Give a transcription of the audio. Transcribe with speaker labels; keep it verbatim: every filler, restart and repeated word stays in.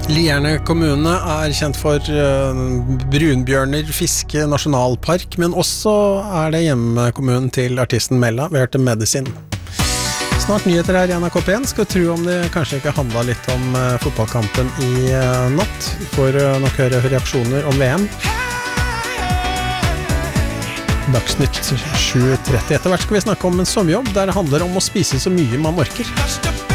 Speaker 1: Lierne kommune er kjent for uh, brunbjørner, fiske, nasjonalpark, men også er det hjemmekommunen til artisten Mella. Vi hørte Medicine. Snart nyheter her i N R K P en. Skal tro om det kanskje ikke handlet litt om uh, fotballkampen i uh, natt. For uh, nok høre reaksjoner om V M. Dagsnytt sju tretti. Etter hvert skal vi snakke om en sommerjobb der det handler om å spise så mye man orker.